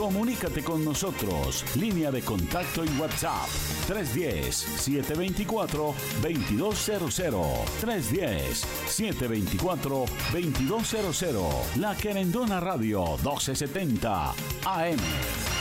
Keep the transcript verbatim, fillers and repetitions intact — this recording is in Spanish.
Comunícate con nosotros. Línea de contacto y WhatsApp tres uno cero, siete dos cuatro, dos dos cero cero. tres uno cero, siete dos cuatro, dos dos cero cero. La Querendona Radio doce setenta A M.